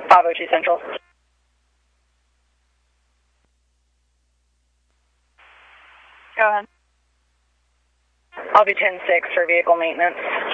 502 Central. Go ahead. I'll be 10-6 for vehicle maintenance.